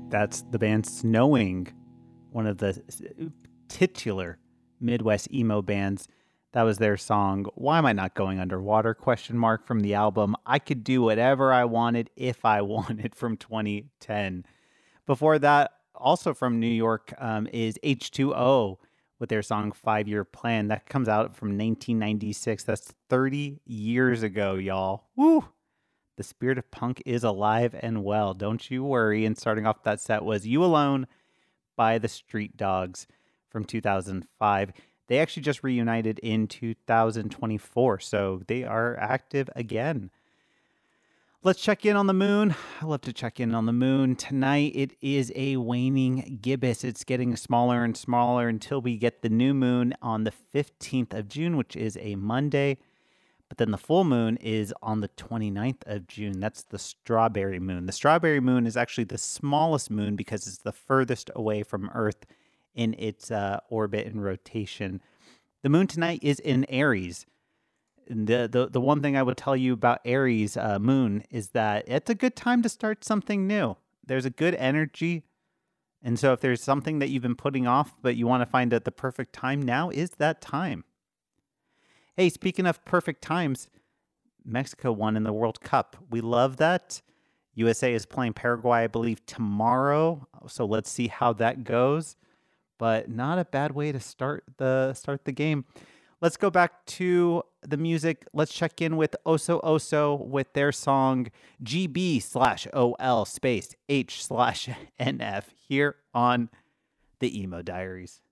That's the band Snowing, one of the titular Midwest emo bands. That was their song, Why Am I Not Going Underwater? From the album I Could Do Whatever I Wanted If I Wanted from 2010. Before that, also from New York, is H2O with their song 5-Year Plan. That comes out from 1996. That's 30 years ago, y'all. Woo! The spirit of punk is alive and well. Don't you worry. And starting off that set was You Alone by the Street Dogs from 2005. They actually just reunited in 2024, so they are active again. Let's check in on the moon. I love to check in on the moon. Tonight it is a waning gibbous. It's getting smaller and smaller until we get the new moon on the 15th of June, which is a Monday. But then the full moon is on the 29th of June. That's the strawberry moon. The strawberry moon is actually the smallest moon because it's the furthest away from Earth in its orbit and rotation. The moon tonight is in Aries. And the one thing I would tell you about Aries moon is that it's a good time to start something new. There's a good energy. And so if there's something that you've been putting off, but you want to find out the perfect time, now is that time. Hey, speaking of perfect times, Mexico won in the World Cup. We love that. USA is playing Paraguay, I believe, tomorrow. So let's see how that goes. But not a bad way to start the game. Let's go back to the music. Let's check in with Oso Oso with their song GB/OL space H/NF here on the Emo Diaries.